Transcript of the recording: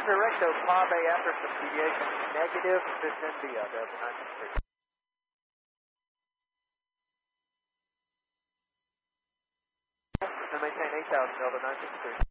Roger, recto, Pave after some deviation, negative, descend via Delta 963. And maintain 8,000, Delta 963.